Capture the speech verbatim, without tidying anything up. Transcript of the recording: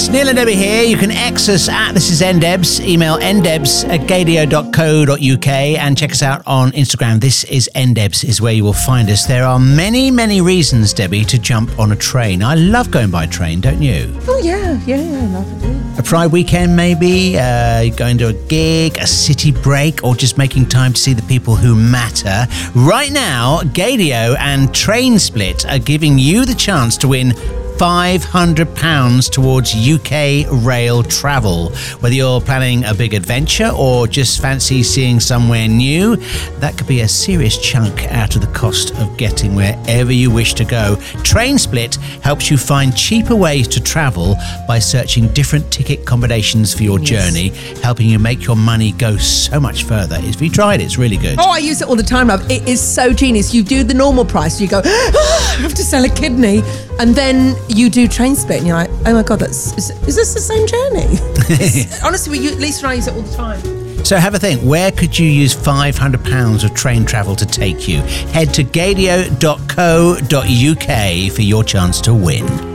Neil and Debbie here. You can X us at This Is NDebs. Email ndebs at gadio dot co dot uk and check us out on Instagram. This is NDebs is where you will find us. There are many, many reasons, Debbie, to jump on a train. I love going by train, don't you? Oh, yeah, yeah, yeah, love it. A Pride weekend, maybe, uh, going to a gig, a city break, or just making time to see the people who matter. Right now, Gadio and Train Split are giving you the chance to win five hundred pounds towards U K rail travel. Whether you're planning a big adventure or just fancy seeing somewhere new, that could be a serious chunk out of the cost of getting wherever you wish to go. Train Split helps you find cheaper ways to travel by searching different ticket combinations for your yes. journey, helping you make your money go so much further. If you tried it, it's really good. Oh, I use it all the time, love. It is so genius. You do the normal price, you go, oh, I have to sell a kidney, and then you do Train Split and you're like, oh my God, that's is, is this the same journey? Honestly, we use, Lisa and I use it all the time. So have a think, where could you use five hundred pounds of train travel to take you? Head to gadio dot co dot uk for your chance to win.